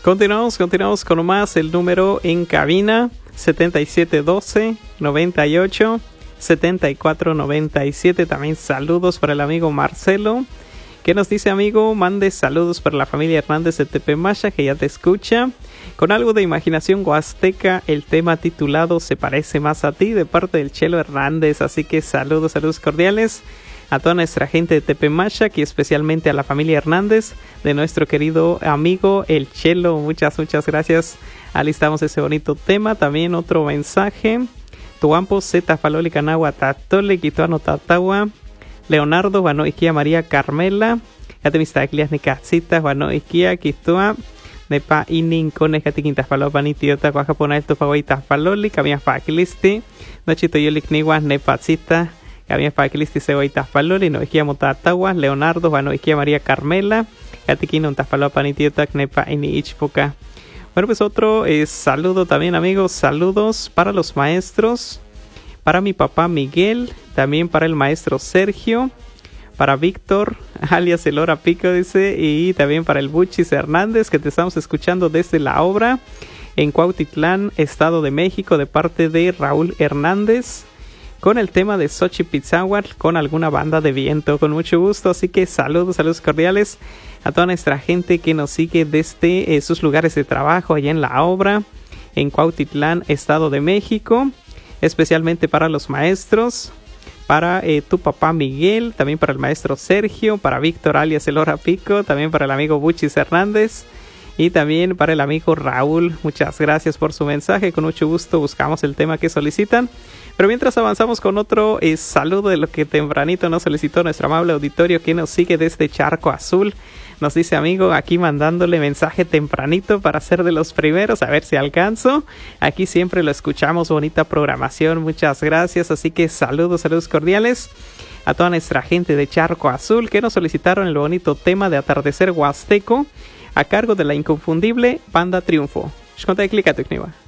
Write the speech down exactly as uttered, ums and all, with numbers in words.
Continuamos, continuamos con más el número en cabina setenta y siete doce noventa y ocho setenta y cuatro noventa y siete. También saludos para el amigo Marcelo, que nos dice: amigo, mande saludos para la familia Hernández de Tepemaya, que ya te escucha. Con algo de imaginación huasteca, el tema titulado Se parece más a ti, de parte del Chelo Hernández. Así que saludos, saludos cordiales a toda nuestra gente de Tepemaya y especialmente a la familia Hernández de nuestro querido amigo el Chelo. Muchas, muchas gracias. Alistamos ese bonito tema. También otro mensaje: Tuampo Zeta Faloli Canagua Tatole Quituano Tatagua Leonardo Guano Iquia María Carmela Yatemistaclias Nicatzita Guano Iquia Quistua Nepa Inin Cones Catiquintas Palopa Nitiota Guajapona Esto Fagoitas Paloli Camias Paquilisti Nochito Yolik Niguas Nepatzita Camias Paquilisti Cegoitas Paloli No Iquia Motatagua Leonardo Guano Iquia María Carmela Catiquino Taspalopa Nitiota Nepa Ini Ichpoca. Bueno, pues otro eh, saludo también, amigos, saludos para los maestros, para mi papá Miguel, también para el maestro Sergio, para Víctor, alias el Hora Pico, dice, y también para el Buchis Hernández, que te estamos escuchando desde la obra en Cuautitlán, Estado de México, de parte de Raúl Hernández, con el tema de Xochipitzáhuatl, con alguna banda de viento, con mucho gusto. Así que saludos, saludos cordiales a toda nuestra gente que nos sigue desde eh, sus lugares de trabajo allá en la obra, en Cuautitlán, Estado de México, especialmente para los maestros, para eh, tu papá Miguel, también para el maestro Sergio, para Víctor alias el Hora Pico, también para el amigo Buchis Hernández y también para el amigo Raúl. Muchas gracias por su mensaje, con mucho gusto buscamos el tema que solicitan. Pero mientras avanzamos con otro eh, saludo de lo que tempranito nos solicitó nuestro amable auditorio que nos sigue desde Charco Azul. Nos dice: amigo, aquí mandándole mensaje tempranito para ser de los primeros, a ver si alcanzo. Aquí siempre lo escuchamos, bonita programación, muchas gracias. Así que saludos, saludos cordiales a toda nuestra gente de Charco Azul que nos solicitaron el bonito tema de Atardecer Huasteco a cargo de la inconfundible Banda Triunfo. Shkonta Clica Tukniwa.